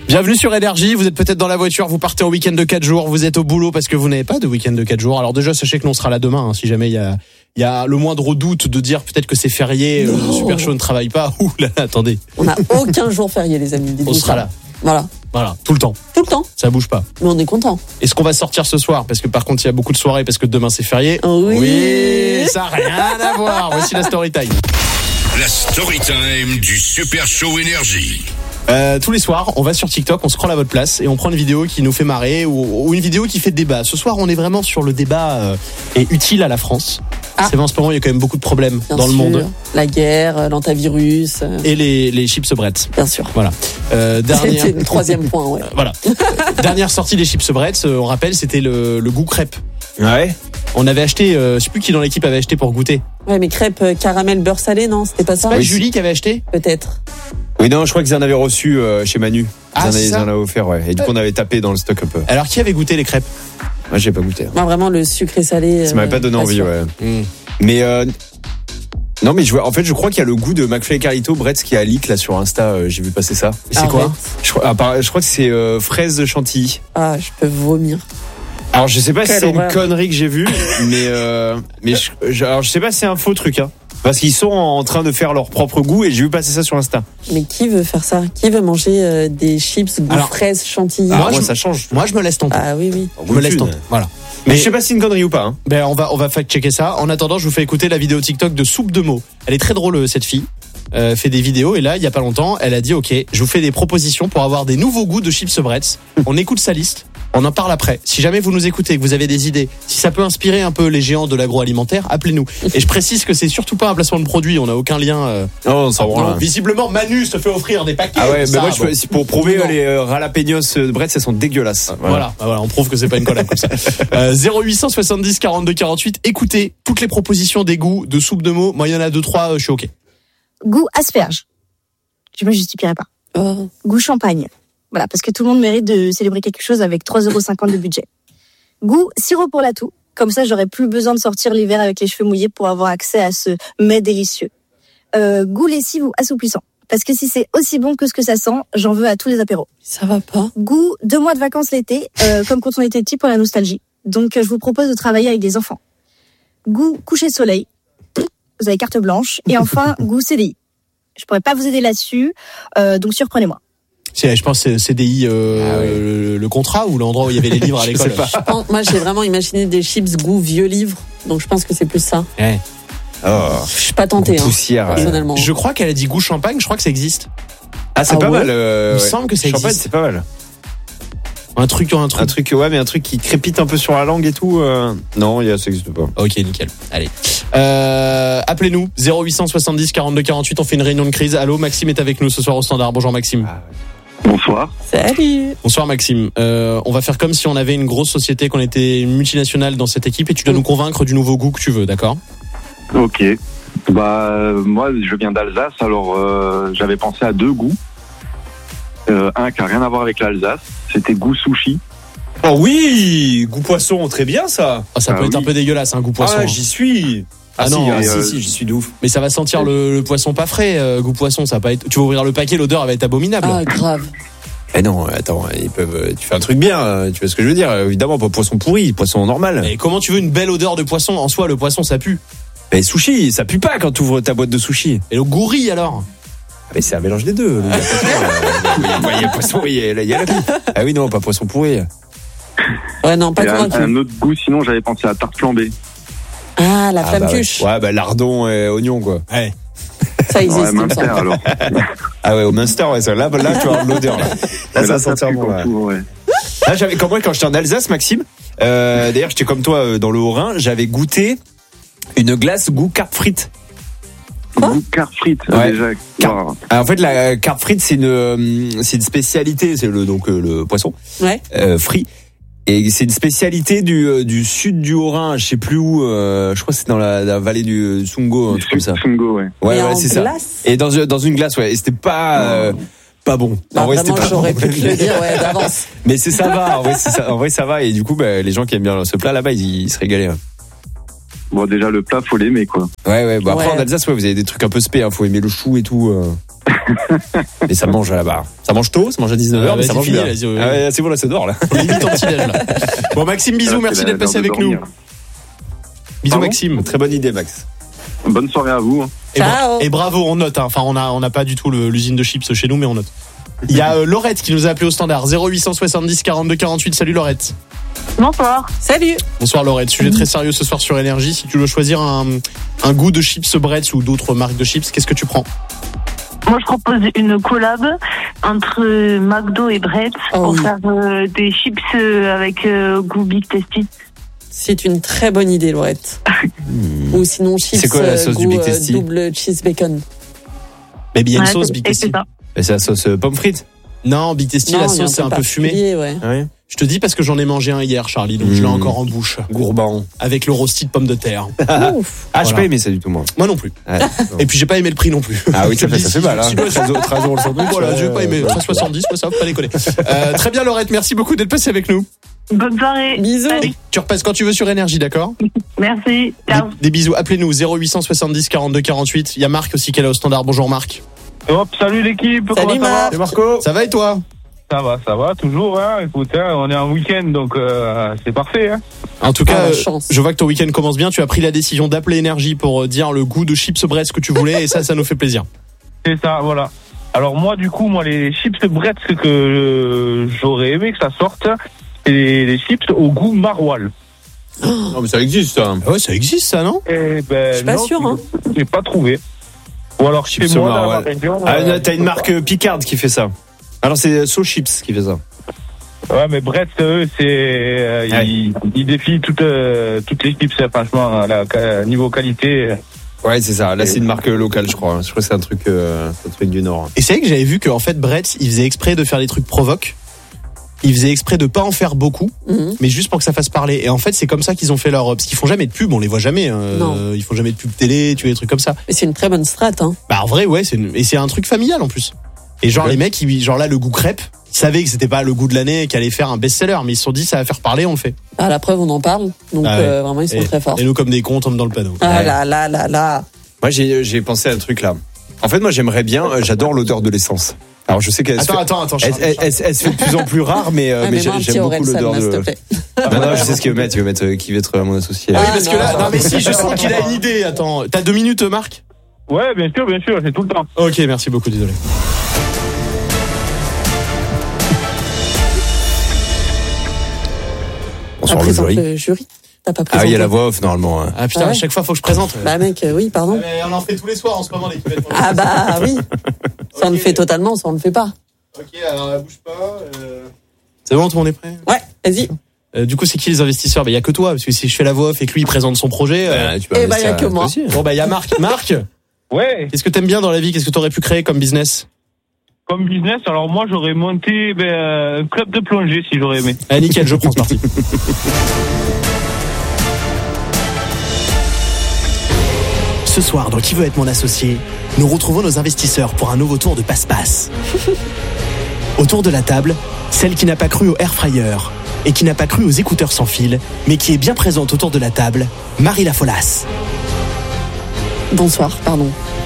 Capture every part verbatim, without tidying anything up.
Bienvenue sur Énergie, vous êtes peut-être dans la voiture, vous partez en week-end de quatre jours, vous êtes au boulot parce que vous n'avez pas de week-end de quatre jours. Alors déjà, sachez que l'on sera là demain, hein, si jamais il y a, il y a le moindre doute de dire peut-être que c'est férié, euh, le Super Show ne travaille pas. Ouh là, attendez. On n'a aucun jour férié, les amis. On sera là. Voilà. Voilà, tout le temps. Tout le temps. Ça bouge pas. Mais on est content. Est-ce qu'on va sortir ce soir? Parce que par contre, il y a beaucoup de soirées parce que demain c'est férié. Oui. Oui, ça n'a rien à voir. Voici la story time. La story time du Super Show Énergie. Euh, tous les soirs, on va sur TikTok, on scrolle à votre place et on prend une vidéo qui nous fait marrer ou, ou une vidéo qui fait débat. Ce soir, on est vraiment sur le débat euh, et utile à la France. Ah. C'est vrai, en ce moment, il y a quand même beaucoup de problèmes Bien dans sûr. le monde. La guerre, l'antivirus. Euh... Et les, les chips Bretz. Bien sûr. Voilà. Euh, dernière... C'était le troisième point, ouais. Voilà. Dernière sortie des chips Bretz, on rappelle, c'était le, le goût crêpe. Ouais. On avait acheté, euh, je sais plus qui dans l'équipe avait acheté pour goûter. Ouais, mais crêpes euh, caramel beurre salé, non? C'était pas ça? C'est pas Oui, Julie qui avait acheté? Peut-être. Oui, non, je crois qu'ils en avaient reçu euh, chez Manu. Ils Ah, en avaient, c'est ils ça en avaient offert, ouais. Et du coup, on avait tapé dans le stock un peu. Alors, qui avait goûté les crêpes? Moi, j'ai pas goûté. Moi, vraiment, le sucré salé. Ça m'avait euh, pas donné pas envie, sûr. ouais. Mmh. Mais euh, non, mais je vois. En fait, je crois qu'il y a le goût de McFly et Carlito Bretz qui a leak là sur Insta. Euh, j'ai vu passer ça. C'est quoi? Arrête. Je crois, ah, par- je crois que c'est euh, fraise chantilly. Ah, je peux vomir. Alors, je sais pas si Quelle c'est une horreur. connerie que j'ai vue, mais euh, mais je, je, alors je sais pas si c'est un faux truc, hein. Parce qu'ils sont en train de faire leur propre goût et j'ai vu passer ça sur Insta. Mais qui veut faire ça? Qui veut manger euh, des chips goût Alors, fraise chantilly? Ah, moi, moi, je- ça change. Moi, je me laisse tenter. Ah oui, oui. je me laisse tenter. Voilà. Mais je sais pas si c'est une connerie ou pas. Hein. Ben on va on va fact-checker ça. En attendant, je vous fais écouter la vidéo TikTok de Soupe de mots. Elle est très drôle, cette fille. Euh, fait des vidéos et là, il y a pas longtemps, elle a dit OK, je vous fais des propositions pour avoir des nouveaux goûts de chips Bretz. On écoute sa liste. On en parle après. Si jamais vous nous écoutez, que vous avez des idées, si ça peut inspirer un peu les géants de l'agroalimentaire, appelez-nous. Et je précise que c'est surtout pas un placement de produit. On n'a aucun lien. Euh... Non, on s'en branle. Non, visiblement, Manu se fait offrir des paquets. Ah ouais, mais Ça, moi, je bon. peux- pour prouver Non. les euh, jalapenos de Bretz, elles sont dégueulasses. Voilà, bah voilà, on prouve que c'est pas une collab comme ça. Euh, zéro huit cent soixante-dix quarante-deux quarante-huit. Écoutez toutes les propositions des goûts de Soupe de mots. Moi, il y en a deux trois. euh, Je suis OK. Goût asperge. Je me justifierai pas. Oh. Goût champagne. Voilà, parce que tout le monde mérite de célébrer quelque chose avec trois euros cinquante de budget. Goût sirop pour la toux. Comme ça, j'aurais plus besoin de sortir l'hiver avec les cheveux mouillés pour avoir accès à ce mets délicieux. Euh, goût lessive ou assouplissant. Parce que si c'est aussi bon que ce que ça sent, j'en veux à tous les apéros. Ça va pas. Goût deux mois de vacances l'été, euh, comme quand on était petit pour la nostalgie. Donc, euh, je vous propose de travailler avec des enfants. Goût coucher de soleil. Vous avez carte blanche. Et enfin, goût C D I. Je pourrais pas vous aider là-dessus, euh, donc surprenez-moi. C'est, je pense que c'est C D I, euh, Ah oui. le, le contrat ou l'endroit où il y avait les livres à Je l'école. sais pas. Je pense- moi, j'ai vraiment imaginé des chips goût vieux livre. Donc, je pense que c'est plus ça. Ouais. Oh, Je suis pas tentée, hein, poussière. euh. personnellement. Je crois qu'elle a dit goût champagne. Je crois que ça existe. Ah, c'est Ah pas ouais. mal. Euh, Il me ouais. semble que ça Champagne, existe. c'est pas mal. Un truc, un truc. Un truc, ouais, mais un truc qui crépite un peu sur la langue et tout. Euh... Non, y a, ça existe pas. Ok, nickel. Allez. Euh, appelez-nous. zéro huit cent soixante-dix quarante-deux quarante-huit. On fait une réunion de crise. Allô, Maxime est avec nous ce soir au standard. Bonjour Maxime. Ah, ouais. Bonsoir. Salut. Bonsoir Maxime. Euh, on va faire comme si on avait une grosse société, qu'on était une multinationale dans cette équipe et tu dois nous convaincre du nouveau goût que tu veux, d'accord? Ok. Bah euh, moi je viens d'Alsace, alors euh, j'avais pensé à deux goûts. Euh, un qui a rien à voir avec l'Alsace, c'était goût sushi. Oh oui, goût poisson, très bien ça. Ah, ça Ah peut être oui. un peu dégueulasse, un goût poisson. Ah, hein. j'y suis. Ah, Ah si, non, ah, et, si, euh, si, j'y suis de ouf. Mais ça va sentir le, le poisson pas frais, euh, goût poisson. Ça va pas être. Tu vas ouvrir le paquet, l'odeur elle va être abominable. Ah, grave. Eh non, attends, ils peuvent. Tu fais un truc bien, euh, tu vois ce que je veux dire. Évidemment, pas poisson pourri, poisson normal. Mais comment tu veux une belle odeur de poisson? En soi, le poisson ça pue. Mais sushi, ça pue pas quand tu ouvres ta boîte de sushi. Et le goût riz alors? Ah, mais c'est un mélange des deux. Il y a poisson, euh, il y a poisson, il y a, il y a la vie. Ah oui, non, pas poisson pourri. Ouais, non, pas Et un, convaincu. un autre goût, sinon j'avais pensé à tarte flambée. Ah, la Ah, flamme bah, ouais. cuche. Ouais, bah lardon et oignon quoi. Ouais. Ça existe, Ouais, il me Munster semble. alors. Ah ouais, au Munster, ouais, ça, là, là, tu vas l'odeur. Là, là Mais ça là, sentir pue bon. comme Là. tout, ouais. Là, j'avais, comme moi, quand j'étais en Alsace, Maxime, euh, d'ailleurs, j'étais comme toi euh, dans le Haut-Rhin, j'avais goûté une glace goût carpe frite. Goût carte frite, Ouais. déjà. Car- Wow. Alors, en fait, la carpe frite, c'est une, euh, c'est une spécialité, c'est le, donc, euh, le poisson, Ouais. euh, frit. Et c'est une spécialité du, euh, du sud du Haut-Rhin, je sais plus où, euh, je crois que c'est dans la, la vallée du Sungo, un truc comme ça. Sungo, ouais. Ouais, Et ouais, en c'est ça. glace. Et dans, dans une glace, ouais. Et c'était pas, euh, pas bon. Bah, En vrai, vraiment, c'était pas j'aurais bon. pu te le dire, ouais, d'avance. Mais c'est ça va, en vrai, c'est ça, en vrai, ça va. Et du coup, bah, les gens qui aiment bien ce plat là-bas, ils, ils se régalaient. Ouais, Bon, déjà, le plat, faut l'aimer, quoi. ouais. Bah, après, Ouais. en Alsace, ouais, vous avez des trucs un peu spé, hein. Faut aimer le chou et tout. Euh. Et ça mange là-bas. Ça mange tôt, ça mange à dix-neuf heures, Ah, mais ça vas-y, mange finis, bien. vas-y, oui, oui. Ah ouais, c'est bon, là, c'est dehors, là. On est limite en petit déj là. Bon Maxime, bisous, Ah, merci c'est d'être la- passé l'heure de avec nous. dormir. Bisous Pardon Maxime. Très bonne idée, Max. Bonne soirée à vous. Et, bra- Ciao. et bravo, on note. hein. Enfin, on a, on n'a pas du tout le- l'usine de chips chez nous, mais on note. Il y a euh, Laurette qui nous a appelé au standard zéro huit cent soixante-dix quarante-deux quarante-huit. Salut Laurette. Bonsoir. Salut. Bonsoir Laurette. Sujet très sérieux ce soir sur Énergie. Si tu veux choisir un, un goût de chips Bretz ou d'autres marques de chips, qu'est-ce que tu prends? Moi, je propose une collab entre McDo et Bretz Oh pour oui. faire euh, des chips euh, avec euh, goût Big Tasty. C'est une très bonne idée, Laurette. Ou sinon, chips C'est quoi la sauce euh, du goût, Big euh, Tasty double cheese bacon. Mais il y a une Ouais, sauce c'est- Big et Tasty. c'est ça. Et c'est la sauce euh, pomme frite. Non, Big Tasty, Non, la il y a sauce c'est un peu fumé. particulier, Ouais. Ah oui. Je te dis parce que j'en ai mangé un hier, Charlie, donc je l'ai Mmh. encore en bouche. Gourban. Avec le rosti de pommes de terre. Ouf. Ah, j'ai Voilà. pas aimé ça du tout, moi. Moi non plus. Ouais. Et puis j'ai pas aimé le prix non plus. Ah oui, ça Je fait, te ça dis, fait mal, hein. si- si- treize euros le sandwich. Voilà, j'ai pas aimé. Ouais. treize soixante-dix, moi, ça va pas décoller. Euh, très bien, Laurette, merci beaucoup d'être passé avec nous. Bonne soirée. Bisous. Salut. Et tu repasses quand tu veux sur Énergie, d'accord? Merci. Des, Ciao. des bisous. Appelez-nous zéro huit cent soixante-dix quarante-deux quarante-huit. Il y a Marc aussi qui est là au standard. Bonjour Marc. Hop, salut l'équipe, Salut, comment ça Marc. va Marco. Ça va et toi? Ça va, ça va, toujours, hein. Écoute, hein, on est en week-end, donc euh, c'est parfait, hein. En tout Ah, cas, la euh, chance. je vois que ton week-end commence bien. Tu as pris la décision d'appeler Énergie pour euh, dire le goût de chips Bretz que tu voulais et ça, ça nous fait plaisir. C'est ça, voilà. Alors moi, du coup, moi, les chips Bretz que euh, j'aurais aimé que ça sorte, c'est les, les chips au goût maroilles. Non, mais ça existe, ça. Ouais, ça existe ça, non? Eh ben, Je suis pas non, sûr, hein. j'ai pas trouvé. Ou alors chez Chips moi, dans maroilles. ma région. Ah, euh, t'as une marque euh, Picard qui fait ça. Alors, c'est So Chips qui fait ça. Ouais, mais Bretz, eux, c'est, euh, Ouais. ils, ils défient toutes, euh, toutes les chips, hein, franchement, à la, à niveau qualité. Ouais, c'est ça. Là, c'est une marque locale, je crois. Je crois que c'est un truc, euh, c'est un truc du Nord. Et c'est vrai que j'avais vu qu'en fait, Bretz, il faisait exprès de faire des trucs provoques. Il faisait exprès de pas en faire beaucoup, Mhm. mais juste pour que ça fasse parler. Et en fait, c'est comme ça qu'ils ont fait leur, parce qu'ils font jamais de pub, on les voit jamais. hein. Non. Euh, Ils font jamais de pub télé, tu vois, des trucs comme ça. Mais c'est une très bonne strat, hein. Bah en vrai, ouais, c'est une- et c'est un truc familial en plus. Et genre Ouais. les mecs, ils, genre là, le goût crêpe, ils savaient que c'était pas le goût de l'année, qu'il allait faire un best-seller, mais ils se sont dit ça va faire parler, on le fait. À la preuve, on en parle. Donc, Ah ouais. euh, vraiment, ils sont Et, très forts. et nous, comme des cons, on tombe dans le panneau. Ah Ouais. là là là là. Moi, j'ai, j'ai pensé à un truc là. En fait, moi, j'aimerais bien, euh, j'adore l'odeur de l'essence. Alors, je sais qu'elle se Attends, fait, attends, attends. elle, Charles, elle- Charles. elle- elle se fait de plus en plus rare, mais, euh, Ah, mais mais j'ai- moi, un petit j'aime beaucoup Orelsan, l'odeur là, s'il te de. plaît. Non, non, je sais ce qu'il veut mettre. Il veut mettre euh, qui va être euh, mon associé. Ah oui, Ah, parce que non, là, non, non, mais non. si, je sens qu'il a une idée. Attends, t'as deux minutes, Marc? Ouais, bien sûr, bien sûr, c'est tout le temps. Ok, merci beaucoup, désolé. Bonsoir Ah, le présente jury. le jury. T'as pas Ah, présenté. il y a la voix off normalement. hein. Ah putain, Ah ouais. à chaque fois, faut que je présente. Bah mec, euh, oui, pardon. Mais on en fait tous les soirs en ce moment, l'équipe. Ah bah oui. Ça on le Ok. fait totalement, ça on le fait pas. Ok, alors bouge pas. euh. C'est bon, tout le monde est prêt? Ouais, vas-y. Euh, du coup, c'est qui les investisseurs? Bah, il y a que toi, parce que si je fais la voix off et que lui il présente son projet. euh, Euh, tu peux Eh ben, investir y a que à- moi. aussi. Bon, bah, il y a Marc. Marc, Ouais, qu'est-ce que t'aimes bien dans la vie? Qu'est-ce que t'aurais pu créer comme business? comme business, alors moi, j'aurais monté ben, un club de plongée si j'aurais aimé. Ah, nickel, je prends, c'est parti. Ce soir, dans Qui veut être mon associé, nous retrouvons nos investisseurs pour un nouveau tour de passe-passe. Autour de la table, celle qui n'a pas cru au air fryer et qui n'a pas cru aux écouteurs sans fil, mais qui est bien présente autour de la table, Marie Lafolasse. Bonsoir, pardon.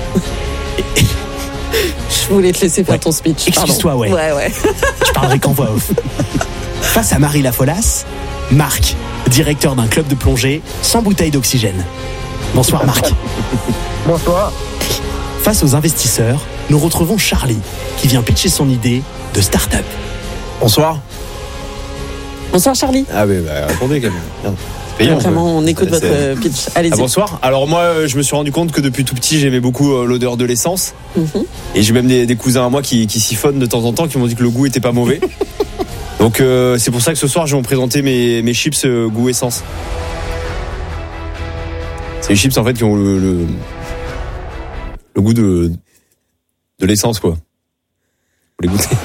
Je voulais te laisser faire Ouais. ton speech. pardon. Excuse-toi, ouais. Ouais, ouais. Je parlerai qu'en voix off. Face à Marie Lafolasse, Marc, directeur d'un club de plongée sans bouteille d'oxygène. Bonsoir Marc. Bonsoir. Face aux investisseurs, nous retrouvons Charlie, qui vient pitcher son idée de start-up. Bonsoir. Bonsoir Charlie. Ah, mais bah, répondez quand même. Merde. C'est payant, Vraiment, quoi. on écoute C'est- votre euh, pitch. Allez-y. Ah, bonsoir. Alors moi, euh, je me suis rendu compte que depuis tout petit, j'aimais beaucoup euh, l'odeur de l'essence. Mhm. Et j'ai même des, des cousins à moi qui, qui siphonnent de temps en temps, qui m'ont dit que le goût était pas mauvais. Donc euh, c'est pour ça que ce soir, je vais vous présenter mes, mes chips euh, goût essence. C'est les chips en fait qui ont le, le, le goût de, de l'essence, quoi. Vous les goûtez.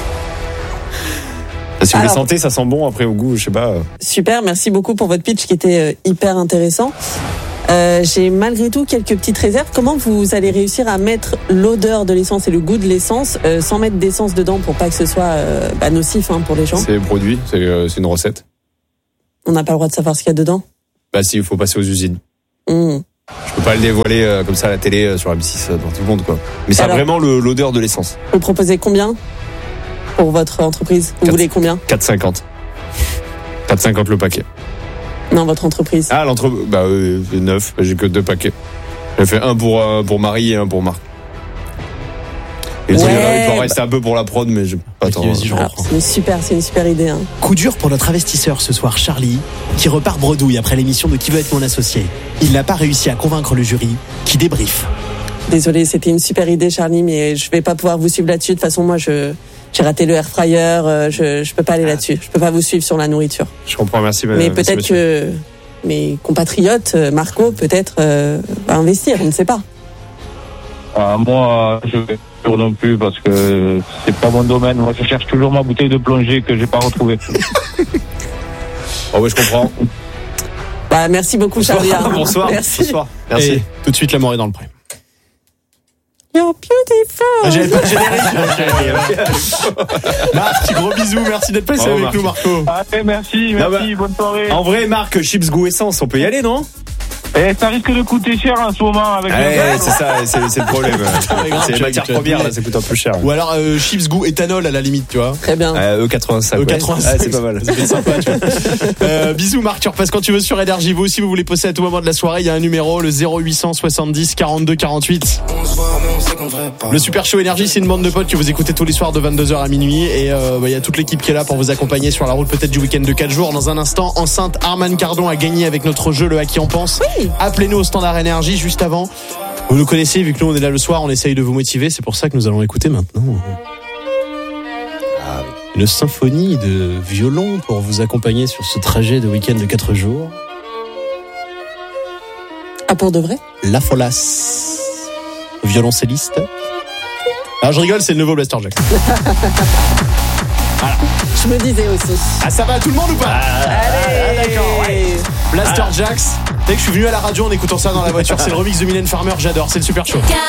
Si vous Alors- les sentez, ça sent bon. Après au goût, je sais pas. euh. Super, merci beaucoup pour votre pitch qui était euh, hyper intéressant. Euh, J'ai malgré tout quelques petites réserves. Comment vous allez réussir à mettre l'odeur de l'essence et le goût de l'essence euh, sans mettre d'essence dedans pour pas que ce soit euh, bah, nocif hein, pour les gens? C'est le produit, c'est euh, c'est une recette. On n'a pas le droit de savoir ce qu'il y a dedans. Bah si, il faut passer aux usines. Mmh. Je peux pas le dévoiler euh, comme ça à la télé euh, sur M six euh, dans tout le monde quoi. Mais ça a Alors, vraiment le, l'odeur de l'essence. Vous proposez combien pour votre entreprise? Vous Quatre- voulez combien? quatre cinquante. quatre cinquante le paquet. Non, votre entreprise. Ah l'entre bah euh, neuf, j'ai que deux paquets. J'ai fait un pour euh, pour Marie et un pour Marc. Et Ouais, il va- il va bah- rester un peu pour la prod mais j'ai pas Ok, tant. vas-y, je Alors, reprends. c'est une super, c'est une super idée. Hein. Coup dur pour notre investisseur ce soir, Charlie, qui repart bredouille après l'émission de Qui veut être mon associé. Il n'a pas réussi à convaincre le jury, qui débriefe. Désolée, c'était une super idée, Charlie, mais je vais pas pouvoir vous suivre là-dessus. De toute façon, moi, je j'ai raté le air fryer. euh, Je je peux pas aller là-dessus. Je peux pas vous suivre sur la nourriture. Je comprends, merci. mais merci, peut-être monsieur. que mes compatriotes, euh, Marco, peut-être euh, va investir. On ne sait pas. Ah, moi, je vais pas non plus parce que c'est pas mon domaine. Moi, je cherche toujours ma bouteille de plongée que j'ai pas retrouvée. Oh ouais, je comprends. Bah, merci beaucoup, Charlie. hein. Bonsoir. Merci. Bonsoir. Merci. Et tout de suite, la mort est dans le pré. You're beautiful. Ah, j'avais pas le générique. Marc, gros bisous, merci d'être passé Oh, avec Marc. nous, Marco. Allez, merci, Non, merci, bonne soirée. En vrai, Marc, chips goût essence, on peut y aller, non? Et ça risque de coûter cher en ce moment avec Ouais, le c'est ça, c'est, c'est le problème. mais grave, C'est les tu as- matières tu as- premières, là, ça coûte un peu cher. Ou alors euh, chips goût éthanol à la limite, tu vois. Très bien. Euh, E quatre-vingt-cinq. E ouais. quatre-vingt-cinq, Ah, c'est pas mal. Ça fait sympa, tu vois. Euh, bisous Marc, tu repasses quand tu veux sur Énergie. Vous aussi, vous voulez passer à tout moment de la soirée, il y a un numéro, le zéro huit cent soixante-dix quarante-deux quarante-huit. Le Super Show Énergie, c'est une bande de potes que vous écoutez tous les soirs de vingt-deux heures à minuit. Et euh, bah, il y a toute l'équipe qui est là pour vous accompagner sur la route peut-être du week-end de quatre jours. Dans un instant, enceinte Arman Cardon a gagné avec notre jeu Le À qui en pense. Oui. Appelez-nous au standard Énergie juste avant. Vous nous connaissez, vu que nous on est là le soir, on essaye de vous motiver. C'est pour ça que nous allons écouter maintenant une symphonie de violon pour vous accompagner sur ce trajet de week-end de quatre jours. Ah, pour de vrai? La Folas, violoncelliste. Ah, je rigole, c'est le nouveau Blaster Jack. Je me disais aussi. Ah, ça va tout le monde ou pas? Allez. ah, d'accord, ouais. Blaster Jacks. Dès que je suis venu à la radio en écoutant ça dans la voiture, c'est le remix de Mylène Farmer, j'adore, c'est le Super Show.